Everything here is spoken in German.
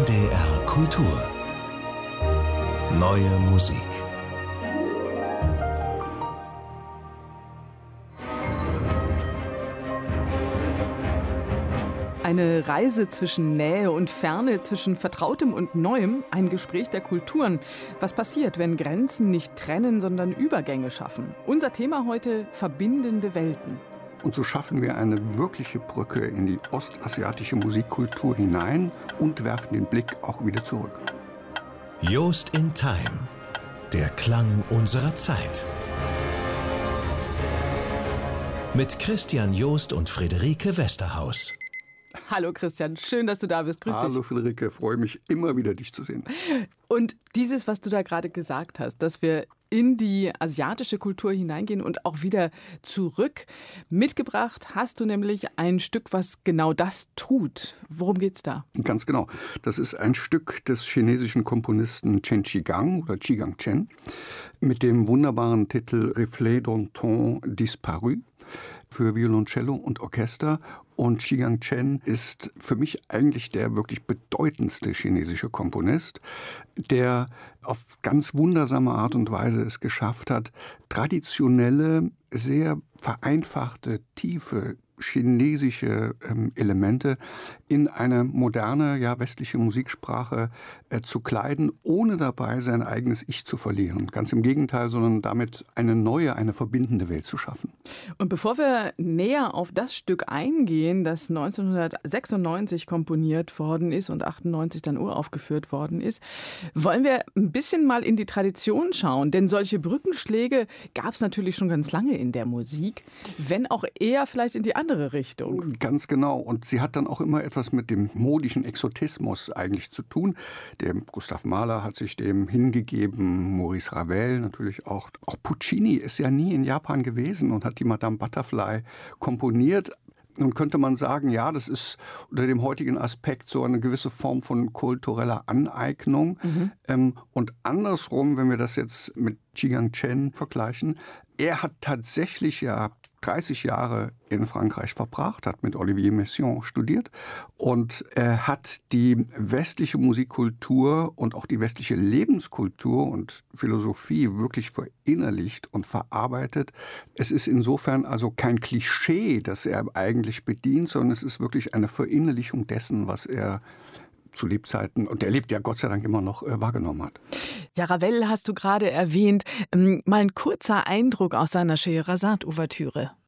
NDR Kultur. Neue Musik. Eine Reise zwischen Nähe und Ferne, zwischen Vertrautem und Neuem, ein Gespräch der Kulturen. Was passiert, wenn Grenzen nicht trennen, sondern Übergänge schaffen? Unser Thema heute: verbindende Welten. Und so schaffen wir eine wirkliche Brücke in die ostasiatische Musikkultur hinein und werfen den Blick auch wieder zurück. Joost in Time. Der Klang unserer Zeit. Mit Christian Joost und Friederike Westerhaus. Hallo Christian, schön, dass du da bist. Grüß dich. Hallo Friederike, freue mich immer wieder, dich zu sehen. Und dieses, was du da gerade gesagt hast, dass wir in die asiatische Kultur hineingehen und auch wieder zurück. Mitgebracht hast du nämlich ein Stück, was genau das tut. Worum geht's da? Ganz genau. Das ist ein Stück des chinesischen Komponisten Chen Qigang oder Qigang Chen mit dem wunderbaren Titel Reflet d'un temps disparu für Violoncello und Orchester. Und Qigang Chen ist für mich eigentlich der wirklich bedeutendste chinesische Komponist, der auf ganz wundersame Art und Weise es geschafft hat, traditionelle, sehr vereinfachte, tiefe chinesische Elemente in eine moderne, ja westliche Musiksprache zu kleiden, ohne dabei sein eigenes Ich zu verlieren. Ganz im Gegenteil, sondern damit eine neue, eine verbindende Welt zu schaffen. Und bevor wir näher auf das Stück eingehen, das 1996 komponiert worden ist und 98 dann uraufgeführt worden ist, wollen wir ein bisschen mal in die Tradition schauen. Denn solche Brückenschläge gab es natürlich schon ganz lange in der Musik, wenn auch eher vielleicht in die andere Richtung. Ganz genau. Und sie hat dann auch immer etwas mit dem modischen Exotismus eigentlich zu tun. Der Gustav Mahler hat sich dem hingegeben, Maurice Ravel natürlich auch. Auch Puccini ist ja nie in Japan gewesen und hat die Madame Butterfly komponiert. Nun könnte man sagen, ja, das ist unter dem heutigen Aspekt so eine gewisse Form von kultureller Aneignung. Und andersrum, wenn wir das jetzt mit Qigang Chen vergleichen, er hat tatsächlich ja 30 Jahre in Frankreich verbracht, hat mit Olivier Messiaen studiert und er hat die westliche Musikkultur und auch die westliche Lebenskultur und Philosophie wirklich verinnerlicht und verarbeitet. Es ist insofern also kein Klischee, das er eigentlich bedient, sondern es ist wirklich eine Verinnerlichung dessen, was er zu Lebzeiten, und er lebt ja Gott sei Dank immer noch, wahrgenommen hat. Ja, Ravel hast du gerade erwähnt. Mal ein kurzer Eindruck aus seiner Scheherazade-Ouvertüre.